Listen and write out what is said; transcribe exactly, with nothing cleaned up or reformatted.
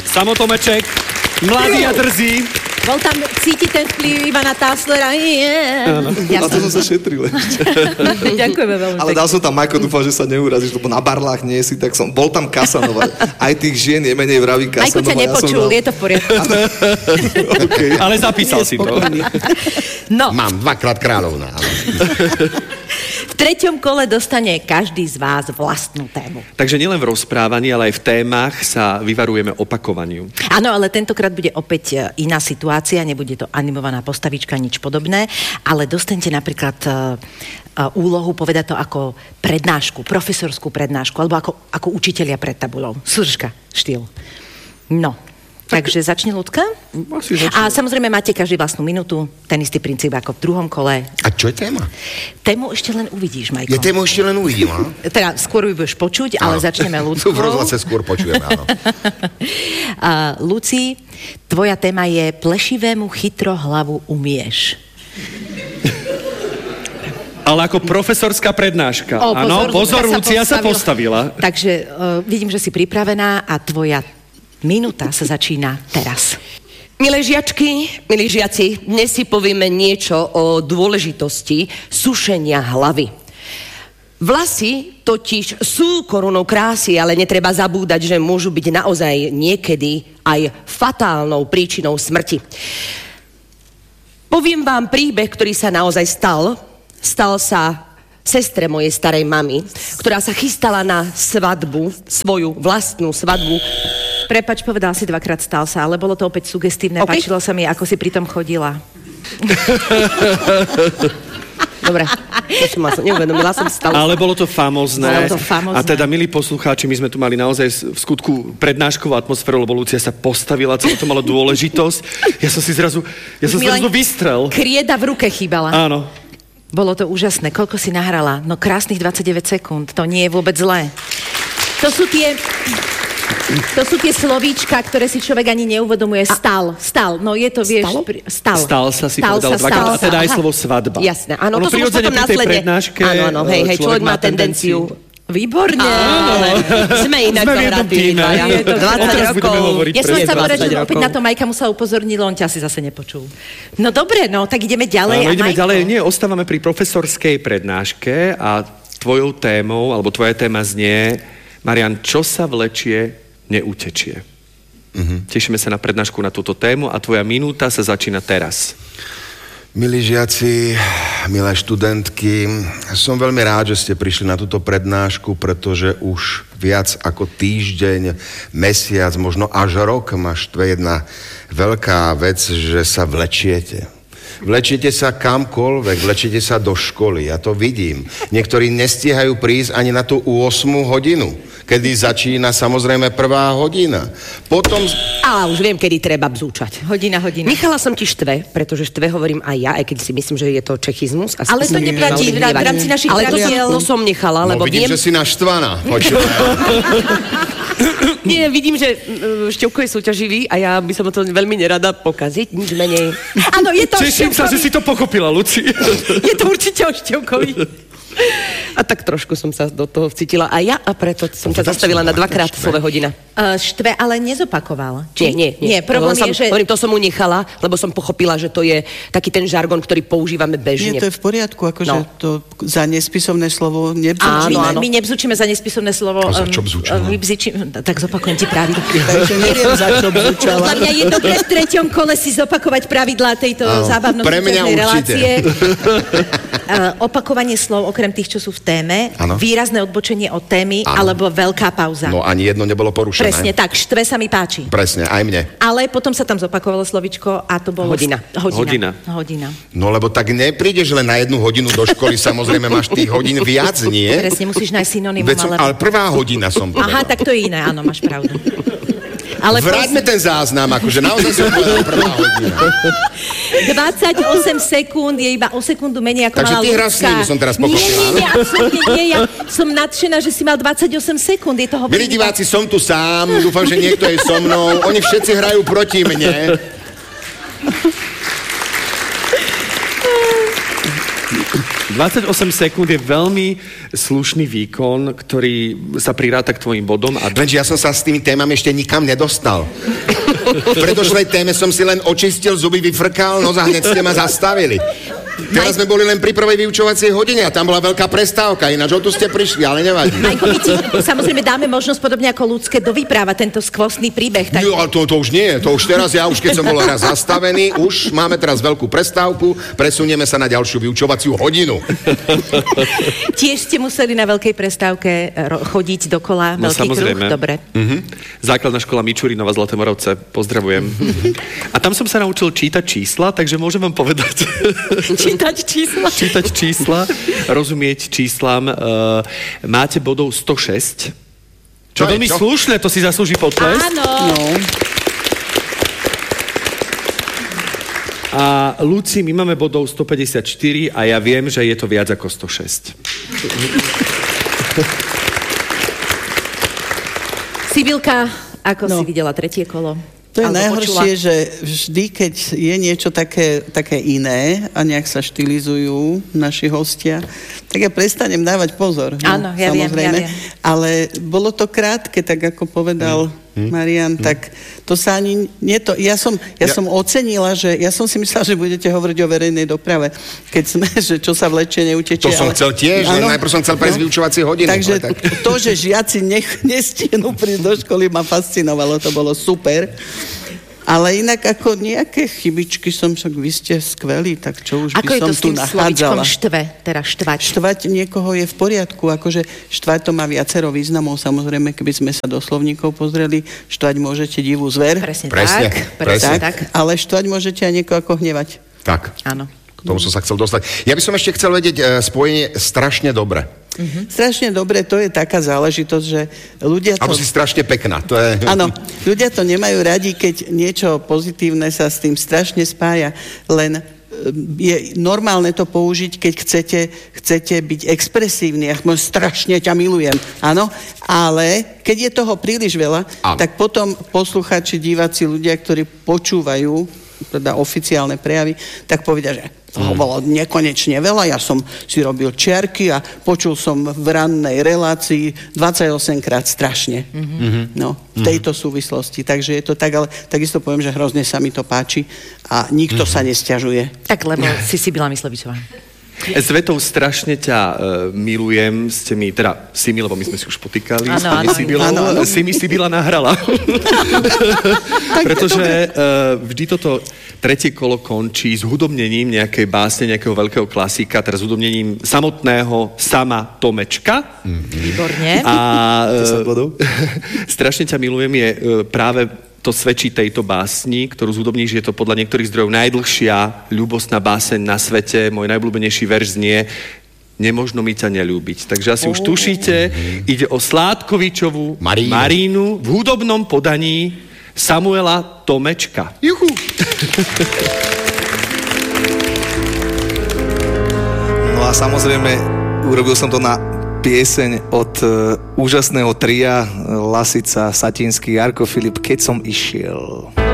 Samotomeček, mladý a drzý. Bol tam cítiť ten vplyv iba na Táslera. Yeah. Na to som sa šetril ešte. Ďakujeme veľmi Ale dal som tam, Majko, dúfam, že sa neurazíš, lebo na barlách nie si, tak som, bol tam Kasanova. Aj tých žien je menej vraví Kasanova. Majko ťa nepočul, ja dal... je to v poriadku. Okay. Ale zapísal si to. No. Mám dvakrát kráľovná. V treťom kole dostane každý z vás vlastnú tému. Takže nielen v rozprávaní, ale aj v témach sa vyvarujeme opakovaniu. Áno, ale tentokrát bude opäť iná situácia, nebude to animovaná postavička, nič podobné, ale dostanete napríklad uh, uh, úlohu povedať to ako prednášku, profesorskú prednášku, alebo ako, ako učitelia pred tabulou. Slžka, štýl. No. Takže začne Ľudka. A samozrejme máte každý vlastnú minútu, ten istý princíp ako v druhom kole. A čo je téma? Tému ešte len uvidíš, Majko. Ja tému ešte len uvidím, áno? Teda skôr ju budeš počuť, ale áno. Začneme Ľudkou. V rozhlase skôr počujeme, áno. uh, Luci, tvoja téma je plešivému chytro hlavu umieš. Ale ako profesorská prednáška. O, áno, pozor, Lucia sa postavila. Takže uh, vidím, že si pripravená a tvoja minúta sa začína teraz. Milé žiačky, milí žiaci, dnes si povieme niečo o dôležitosti sušenia hlavy. Vlasy totiž sú korunou krásy, ale netreba zabúdať, že môžu byť naozaj niekedy aj fatálnou príčinou smrti. Poviem vám príbeh, ktorý sa naozaj stal. Stal sa sestre mojej starej mamy, ktorá sa chystala na svadbu, svoju vlastnú svadbu. Prepač, povedal si dvakrát stal sa, ale bolo to opäť sugestívne. Okay. Páčilo sa mi, ako si pri tom chodila. Dobre, to som asi neuvedomila, som stala. Ale bolo to famózne. Bolo to famózne. A teda, milí poslucháči, my sme tu mali naozaj v skutku prednáškovú atmosféru, lebo Lucia sa postavila, celé to malo dôležitosť. Ja som si zrazu, ja som Milan, zrazu vystrel. Krieda v ruke chýbala. Áno. Bolo to úžasné. Koľko si nahrala? No krásnych dvadsaťdeväť sekúnd. To nie je vôbec zlé. To sú tie... To sú tie slovíčka, ktoré si človek ani neuvedomuje. Stal, stal. No je to, vieš... Pri, stal. Stal sa si stal povedala sa, dvakrát. stal A teda sa. aj slovo svadba. Jasné, áno. Ono To som už potom následne... Áno, áno, hej, hej, človek má tendenciu... Výborne. Áno, sme inak zohratí. dvadsať rokov. Ja som sa povedať, že opäť na to Majka musela upozorniť, on ťa si zase nepočul. No dobre, no, tak ideme ďalej. No, ideme Majko? ďalej. Nie, ostávame pri profesorskej prednáške a tvojou témou, alebo tvoja téma znie, Marian, čo sa vlečie, neutečie. Uh-huh. Tešíme sa na prednášku na túto tému a tvoja minúta sa začína teraz. Milí žiaci, milé študentky, som veľmi rád, že ste prišli na túto prednášku, pretože už viac ako týždeň, mesiac, možno až rok ma štve jedna veľká vec, že sa vlečiete. Vlečiete sa kamkoľvek, vlečiete sa do školy, ja to vidím. Niektorí nestíhajú prísť ani na tú ôsmu hodinu, kedy začína samozrejme prvá hodina. Potom... A už viem, kedy treba bzúčať. Hodina, hodina. Michala som ti štve, pretože štve hovorím aj ja, aj keď si myslím, že je to čechizmus. A ale to neplatí v rámci našich ale pravidiel. Ale to som nechala, no, lebo vidím, viem... že si naštvaná. Nie, vidím, že Števko je súťaživý a ja by som to veľmi nerada pokaziť, nič menej. Áno, je to Teším sa, že si to pochopila, Luci. Je to určite o Števkovi. A tak trošku som sa do toho vcítila aj ja a preto som ťa zastavila na dvakrát slove hodina. Uh, štve, ale nezopakoval. Nie, nie, nie. Nie, problém som, je, že... Hovorím, to som mu nechala, lebo som pochopila, že to je taký ten žargon, ktorý používame bežne. Nie, to je v poriadku, akože no. to za nespisovné slovo nebzúčime. Áno, áno. My nebzúčime za nespisovné slovo. A za čo bzúčala? Um, bzúčim, tak zopakujem ti pravidla. Takže neviem, za čo bzúčala. Podľa mňa je dobré v treťom kole si zopakovať pravidlá tejto zábavno-súťažnej relácie. uh, opakovanie slov, okrem tých, čo sú v téme, ano. Výrazné odbočenie od témy, ano. Alebo veľká pauza. No ani jedno nebolo porušené. Presne tak, štve sa mi páči. Presne, aj mne. Ale potom sa tam zopakovalo slovičko a to bolo... Hodina. Hodina. Hodina. Hodina. No lebo tak neprídeš len na jednu hodinu do školy, samozrejme máš tých hodín viac, nie? Presne, musíš nájsť synonymum. Som, ale... ale prvá hodina som povedal. Aha, tak to je iné, áno, máš pravdu. Ale vráťme ten záznam, akože naozaj som povedal prvá hodina. dvadsaťosem sekúnd je iba o sekundu menej ako takže mala ty hráš s ním, som teraz pochopila. Nie, nie, nie, absolútne nie. Ja som nadšená, že si mal dvadsaťosem sekúnd. Je toho milí diváci, som tu sám, dúfam, že niekto je so mnou. Oni všetci hrajú proti mne. dvadsaťosem sekúnd je veľmi slušný výkon, ktorý sa priráta k tvojim bodom. A... Lenže ja som sa s tými témami ešte nikam nedostal. V predošlej téme som si len očistil zuby, vyfrkal, no za hneď ste ma zastavili. Teraz sme boli len pri prvej vyučovacej hodine a tam bola veľká prestávka, ináč o tu ste prišli, ale nevadí. Majko, my ti samozrejme dáme možnosť podobne ako ľudské dovyprávať tento skvostný príbeh. Tak... Jo, ale to, to už nie, to už teraz, ja už keď som bol raz zastavený, už máme teraz veľkú prestávku, presunieme sa na ďalšiu vyučovaciu hodinu. Tiež ste museli na veľkej prestávke ro- chodiť dokola, no, veľký samozrejme. kruh? Dobre. Uh-huh. Základná škola Mičurinova, Zlaté Moravce, pozdravujem. A tam som sa naučil čítať čísla, takže môžem vám povedať... Čítať čísla. Čítať čísla, rozumieť číslam. Uh, máte bodov sto šesť. Čo je veľmi čo? Slušné, to si zaslúži potlesk. Áno. No. A Luci, my máme bodov sto päťdesiatštyri a ja viem, že je to viac ako sto šesť. Sibilka, ako No. si videla tretie kolo? To je Alebo najhoršie, počula? že vždy, keď je niečo také, také iné a nejak sa štilizujú naši hostia, tak ja prestanem dávať pozor. Áno, ja viem, ja viem. Ale bolo to krátke, tak ako povedal hmm. Marian, hmm. tak to sa ani... Nie to, ja som, ja, ja som ocenila, že... Ja som si myslela, že budete hovoriť o verejnej doprave, keď sme, že čo sa vlečie, neutečie. To som ale, chcel tiež, len najprv som chcel prejsť no, vyučovacie hodiny. Takže tak... to, že žiaci nech, nestihnú prísť do školy, ma fascinovalo, to bolo super. Ale inak ako nejaké chybičky som, však vy ste skvelí, tak čo už ako by som tu nachádzala. Ako je to s tým slovičkom štve, teda štvať? Štvať niekoho je v poriadku, akože štvať to má viacero významov, samozrejme, keby sme sa do slovníkov pozreli, štvať môžete divú zver. Presne, presne tak. Presne tak. tak. Ale štvať môžete aj niekoho ako hnevať. Tak. Áno. K tomu som sa chcel dostať. Ja by som ešte chcel vedieť uh, spojenie strašne dobre. Mm-hmm. Strašne dobre, to je taká záležitosť, že ľudia to... Alebo si strašne pekná. To je... Áno, ľudia to nemajú radi, keď niečo pozitívne sa s tým strašne spája, len je normálne to použiť, keď chcete, chcete byť expresívni. Ja strašne ťa milujem, áno, ale keď je toho príliš veľa, áno. tak potom poslucháči, diváci, ľudia, ktorí počúvajú teda oficiálne prejavy, tak povedia, že toho bolo nekonečne veľa, ja som si robil čiarky a počul som v rannej relácii dvadsaťosemkrát strašne. Mm-hmm. No, v tejto súvislosti. Takže je to tak, ale takisto poviem, že hrozne sa mi to páči a nikto mm-hmm. sa nesťažuje. Tak, lebo si Sibila Myslovičová. S vetou strašne ťa uh, milujem, ste mi, teda Simi, lebo my sme si už potýkali, ano, s pani Sibilou, Simi Sibila nahrala. Pretože uh, vždy toto tretie kolo končí s hudobnením nejakej básne, nejakého veľkého klasika, teraz hudobnením samotného Sama Tomečka. Výborne. A uh, strašne ťa milujem je uh, práve to svedčí tejto básni, ktorú zhudobníš, je to podľa niektorých zdrojov najdlhšia ľúbostná báseň na svete. Môj najobľúbenejší verš znie Nemožno mi ťa neľúbiť. Takže asi už tušíte, ide o Sládkovičovú Marínu, Marínu v hudobnom podaní Samuela Tomečka. Juhu! No a samozrejme, urobil som to na pieseň od uh, úžasného tria Lasica, Satinský, Jarko Filip, Keď som išiel.